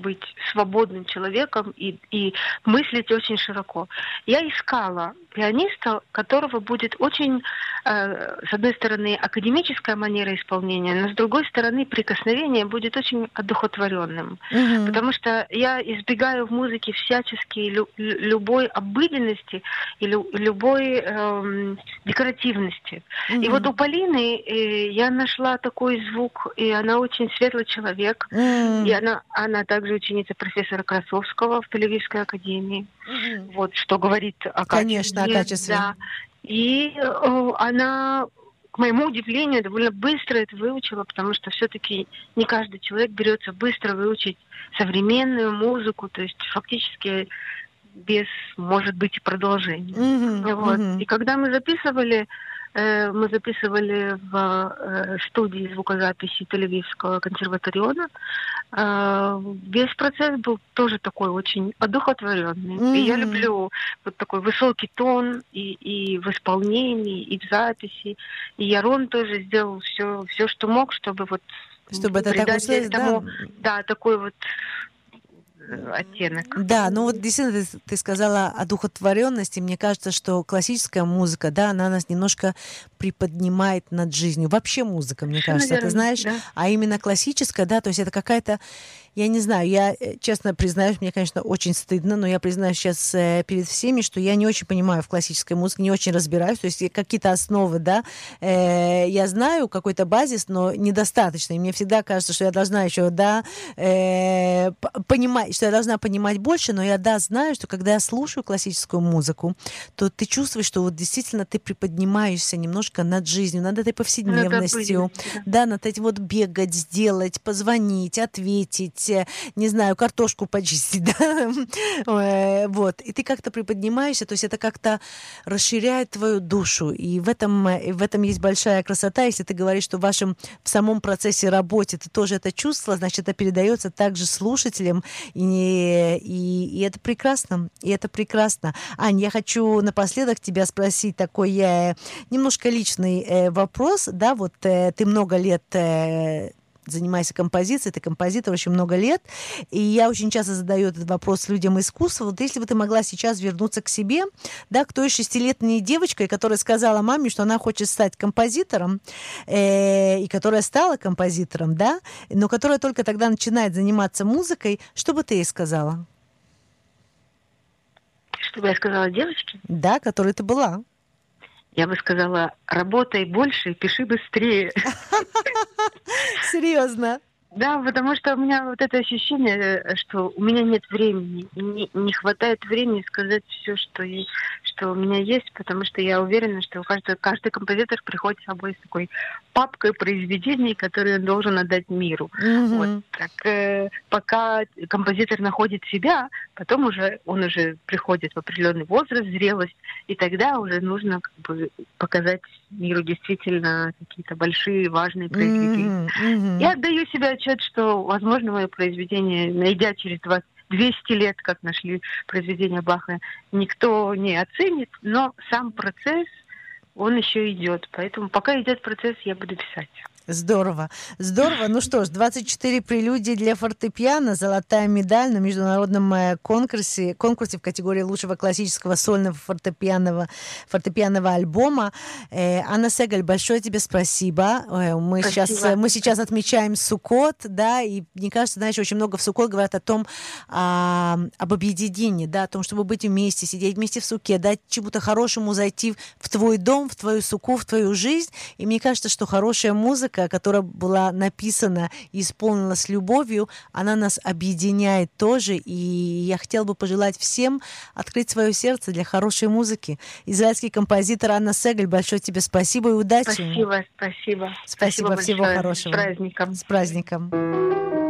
быть свободным человеком и мыслить очень широко. Я искала пианиста, которого будет очень, с одной стороны, академическая манера исполнения, но с другой стороны, прикосновение будет очень одухотворенным. Потому что я избегаю в музыке всячески любой обыденности и любой декоративности. И вот у Полины я нашла такой звук, и она очень светлый человек. И она также ученица профессора Красовского в Тель-Авивской академии. Вот, что говорит о качестве. Конечно, о качестве. Да. И она, к моему удивлению, довольно быстро это выучила, потому что все-таки не каждый человек берется быстро выучить современную музыку, то есть фактически без, может быть, продолжения. Вот. И когда мы записывали в студии звукозаписи Тель-Авивского консерваториона. Весь процесс был тоже такой очень одухотворенный. И я люблю вот такой высокий тон и в исполнении, и в записи. И Ярон тоже сделал все, что мог, чтобы это придать так этому, такой вот оттенок. Да, ну вот действительно ты сказала о духотворенности. Мне кажется, что классическая музыка, да, она нас немножко приподнимает над жизнью. Вообще музыка, мне кажется, наверное, ты знаешь, да. А именно классическая, да, то есть это какая-то, я не знаю, я честно признаюсь, мне, конечно, очень стыдно, но я признаюсь сейчас перед всеми, что я не очень понимаю в классической музыке, не очень разбираюсь, то есть какие-то основы, да, я знаю какой-то базис, но недостаточно, и мне всегда кажется, что я должна еще, да, понимать, что я должна понимать больше, но я, да, знаю, что когда я слушаю классическую музыку, то ты чувствуешь, что вот действительно ты приподнимаешься немножко над жизнью, над этой повседневностью, да, над этим вот бегать, сделать, позвонить, ответить, не знаю, картошку почистить, да, вот, и ты как-то приподнимаешься, то есть это как-то расширяет твою душу, и в этом есть большая красота, если ты говоришь, что в самом процессе работы ты тоже это чувствовала, значит, это передается также слушателям, и это прекрасно, Ань, я хочу напоследок тебя спросить такой немножко личный вопрос, да, вот ты много лет занимаешься композицией, ты композитор очень много лет, и я очень часто задаю этот вопрос людям искусства. Вот если бы ты могла сейчас вернуться к себе, да, к той 6-летней девочке, которая сказала маме, что она хочет стать композитором, и которая стала композитором, да, но которая только тогда начинает заниматься музыкой, что бы ты ей сказала? Что бы я сказала девочке? Да, которой ты была. Я бы сказала, работай больше и пиши быстрее. Серьезно? Да, потому что у меня вот это ощущение, что у меня нет времени, не хватает времени сказать все, что у меня есть, потому что я уверена, что каждый композитор приходит с собой с такой папкой произведений, которые он должен отдать миру. Вот так, пока композитор находит себя, потом он уже приходит в определенный возраст, зрелость, и тогда уже нужно показать миру действительно какие-то большие, важные произведения. Я отдаю себе отчет, что, возможно, мое произведение, найдя через 200 лет, как нашли произведение Баха, никто не оценит, но сам процесс, он еще идет. Поэтому пока идет процесс, я буду писать. Здорово. Ну что ж, 24 прелюдии для фортепиано, золотая медаль на международном конкурсе в категории лучшего классического сольного фортепианного альбома. Анна Сегаль, большое тебе спасибо. Мы сейчас отмечаем Суккот, да, и мне кажется, знаешь, очень много в Суккот говорят о том, об объединении, да, о том, чтобы быть вместе, сидеть вместе в суке, дать чему-то хорошему зайти в твой дом, в твою суку, в твою жизнь. И мне кажется, что хорошая музыка, которая была написана и исполнена с любовью, она нас объединяет тоже. И я хотела бы пожелать всем открыть свое сердце для хорошей музыки. Израильский композитор Анна Сегаль, большое тебе спасибо и удачи. Спасибо. Спасибо, всего большое. хорошего. С праздником. С праздником.